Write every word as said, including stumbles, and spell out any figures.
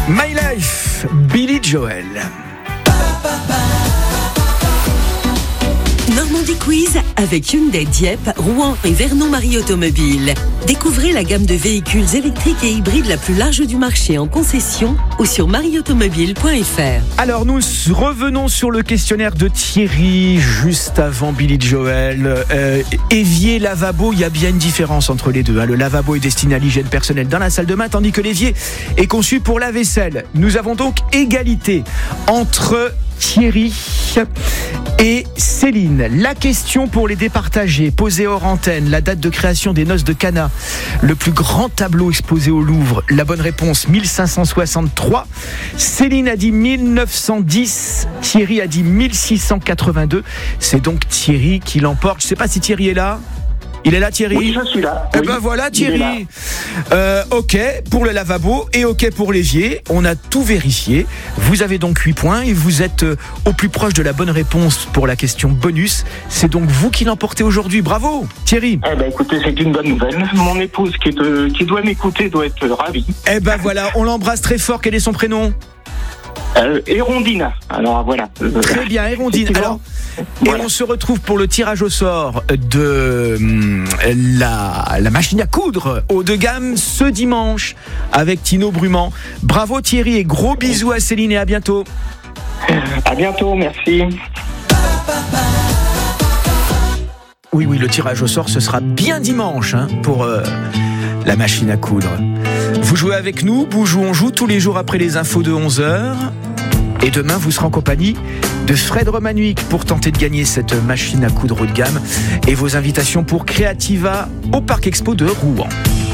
My Life, Billy Joel. Normandie Quiz avec Hyundai Dieppe, Rouen et Vernon Marie Automobile. Découvrez la gamme de véhicules électriques et hybrides la plus large du marché en concession ou sur marie automobile point f r. Alors nous revenons sur le questionnaire de Thierry juste avant Billy Joel. Euh, évier, lavabo, il y a bien une différence entre les deux. Hein. Le lavabo est destiné à l'hygiène personnelle dans la salle de bain, tandis que l'évier est conçu pour la vaisselle. Nous avons donc égalité entre Thierry et Céline. La question pour les départager, posée hors antenne, la date de création des noces de Cana, le plus grand tableau exposé au Louvre. La bonne réponse, mille cinq cent soixante-trois. Céline a dit mille neuf cent dix, Thierry a dit mille six cent quatre-vingt-deux. C'est donc Thierry qui l'emporte. Je ne sais pas si Thierry est là. Il est là, Thierry ? Oui, je suis là. Eh oui, ben voilà, Thierry. Euh, ok pour le lavabo et ok pour l'évier. On a tout vérifié. Vous avez donc huit points et vous êtes euh, au plus proche de la bonne réponse pour la question bonus. C'est donc vous qui l'emportez aujourd'hui. Bravo, Thierry. Eh ben, écoutez, c'est une bonne nouvelle. Mon épouse qui, est, euh, qui doit m'écouter doit être ravie. Eh ben voilà, on l'embrasse très fort. Quel est son prénom ? Euh, Hérondine. Alors voilà. Euh, Très bien, Hérondine. Alors, voilà. Et on se retrouve pour le tirage au sort de hum, la, la machine à coudre haut de gamme ce dimanche avec Tino Bruman. Bravo Thierry et gros bisous à Céline et à bientôt. À bientôt, merci. Oui, oui, le tirage au sort, ce sera bien dimanche hein, pour euh, la machine à coudre. Vous jouez avec nous, Boujou on joue tous les jours après les infos de onze heures. Et demain, vous serez en compagnie de Fred Romanuik pour tenter de gagner cette machine à coudre haut de gamme et vos invitations pour Creativa au Parc Expo de Rouen.